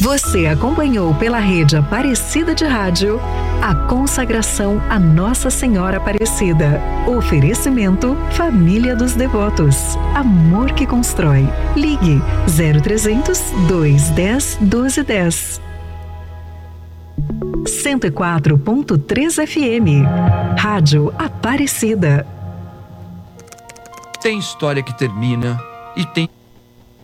Você acompanhou pela rede Aparecida de Rádio a consagração a Nossa Senhora Aparecida. Oferecimento Família dos Devotos. Amor que constrói. Ligue 0300 210 1210. 104.3 FM. Rádio Aparecida. Tem história que termina e tem